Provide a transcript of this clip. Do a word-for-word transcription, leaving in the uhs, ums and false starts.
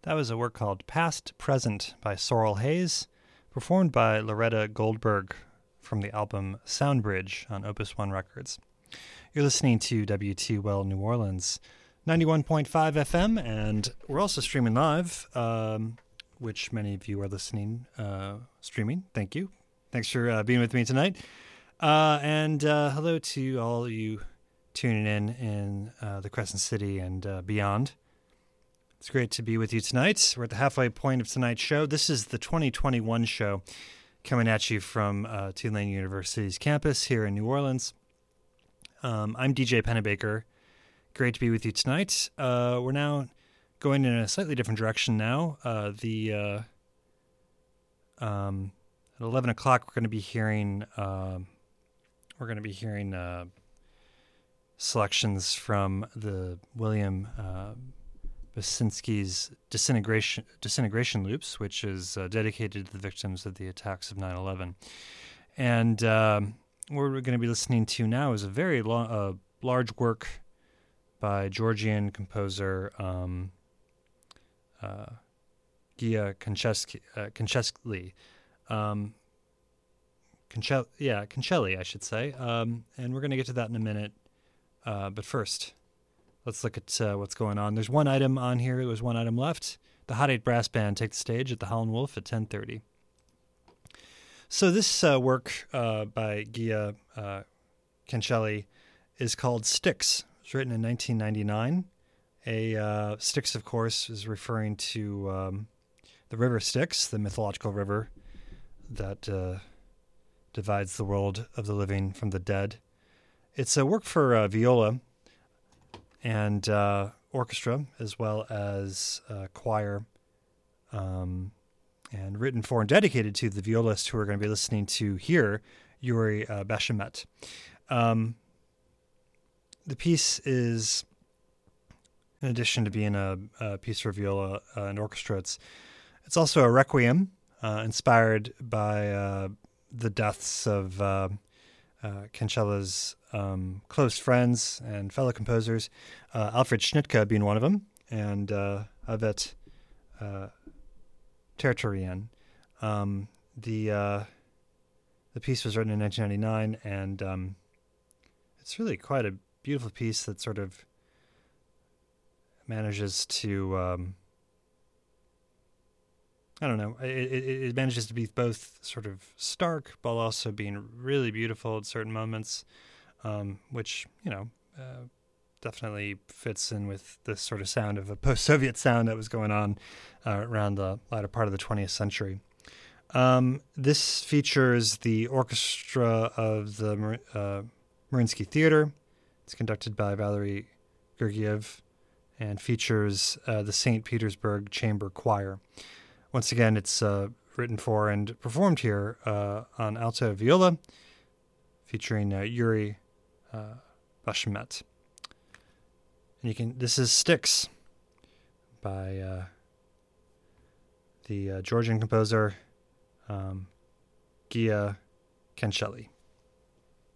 That was a work called Past Present by Sorrel Hayes, performed by Loretta Goldberg from the album Soundbridge on Opus One Records. You're listening to W T Well New Orleans, ninety-one point five F M, and we're also streaming live, um, which many of you are listening, uh, streaming. Thank you. Thanks for uh, being with me tonight. Uh, and uh, hello to all you tuning in in uh, the Crescent City and uh, beyond. It's great to be with you tonight. We're at the halfway point of tonight's show. This is the twenty twenty-one show coming at you from uh, Tulane University's campus here in New Orleans. Um, I'm D J Pennebaker. Great to be with you tonight. Uh, we're now going in a slightly different direction now. Uh, the uh, um, at eleven o'clock, we're going to be hearing uh, we're going to be hearing uh, selections from the William Uh, Basinski's Disintegration Disintegration Loops, which is uh, dedicated to the victims of the attacks of nine eleven. And um, what we're going to be listening to now is a very long, uh, large work by Georgian composer um, uh, Gia Konchesky, uh, Konchesky, um, Konche- yeah, Koncheli, I should say. Um, and we're going to get to that in a minute. Uh, but first, let's look at uh, what's going on. There's one item on here. There's one item left. The Hot Eight Brass Band take the stage at the Howlin' Wolf at ten thirty. So this uh, work uh, by Gia uh, Koncheli is called Styx. It was written in nineteen ninety-nine. A uh, Styx, of course, is referring to um, the river Styx, the mythological river that uh, divides the world of the living from the dead. It's a work for uh, viola and uh, orchestra, as well as uh, choir, um, and written for and dedicated to the violist who we're going to be listening to here, Yuri uh, Bashemet. Um, the piece is, in addition to being a, a piece for viola uh, and orchestra, it's, it's also a requiem uh, inspired by uh, the deaths of uh, uh, Konchela's Um, close friends and fellow composers, uh, Alfred Schnittke being one of them, and uh, Avet uh, Terturian. Um, the uh, the piece was written in nineteen ninety-nine, and um, it's really quite a beautiful piece that sort of manages to, um, I don't know, it, it, it manages to be both sort of stark, but also being really beautiful at certain moments. Um, which, you know, uh, definitely fits in with this sort of sound of a post-Soviet sound that was going on uh, around the latter part of the twentieth century. Um, this features the orchestra of the uh, Mariinsky Theater. It's conducted by Valery Gergiev and features uh, the Saint Petersburg Chamber Choir. Once again, it's uh, written for and performed here uh, on alto viola, featuring uh, Yuri Uh, Bashemet. And you can. This is Styx by uh, the uh, Georgian composer um, Gia Koncheli.